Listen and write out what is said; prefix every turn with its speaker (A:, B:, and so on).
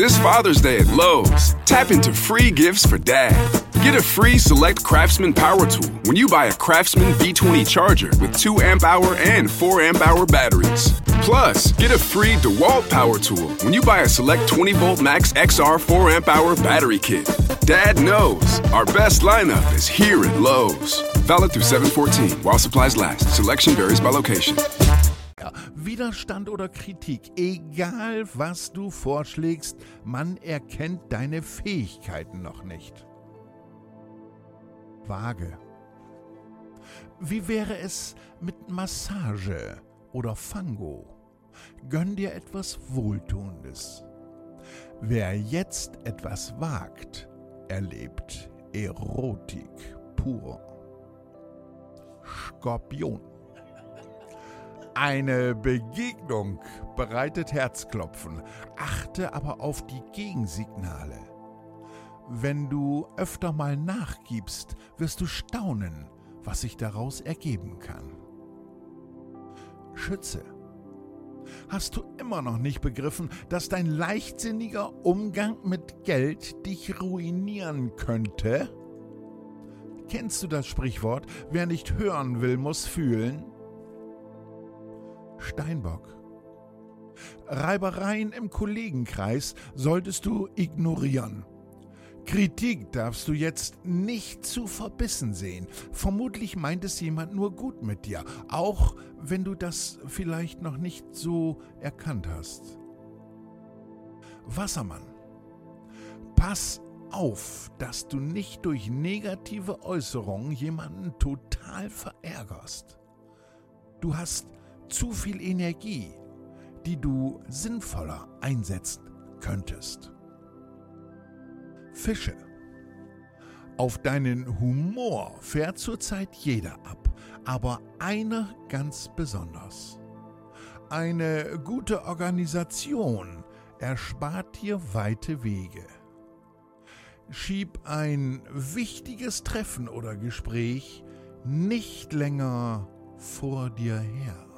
A: This Father's Day at Lowe's, tap into free gifts for Dad. Get a free Select Craftsman power tool when you buy a Craftsman V20 charger with 2 amp-hour and 4 amp-hour batteries. Plus, get a free DeWalt power tool when you buy a Select 20-volt Max XR 4 amp-hour battery kit. Dad knows our best lineup is here at Lowe's. Valid through 7/14 while supplies last. Selection varies by location.
B: Widerstand oder Kritik, egal was du vorschlägst, man erkennt deine Fähigkeiten noch nicht. Vage. Wie wäre es mit Massage oder Fango? Gönn dir etwas Wohltuendes. Wer jetzt etwas wagt, erlebt Erotik pur. Skorpion. Eine Begegnung bereitet Herzklopfen, achte aber auf die Gegensignale. Wenn du öfter mal nachgibst, wirst du staunen, was sich daraus ergeben kann. Schütze. Hast du immer noch nicht begriffen, dass dein leichtsinniger Umgang mit Geld dich ruinieren könnte? Kennst du das Sprichwort, wer nicht hören will, muss fühlen? Steinbock. Reibereien im Kollegenkreis solltest du ignorieren. Kritik darfst du jetzt nicht zu verbissen sehen. Vermutlich meint es jemand nur gut mit dir, auch wenn du das vielleicht noch nicht so erkannt hast. Wassermann. Pass auf, dass du nicht durch negative Äußerungen jemanden total verärgerst. Du hast zu viel Energie, die du sinnvoller einsetzen könntest. Fische. Auf deinen Humor fährt zurzeit jeder ab, aber einer ganz besonders. Eine gute Organisation erspart dir weite Wege. Schieb ein wichtiges Treffen oder Gespräch nicht länger vor dir her.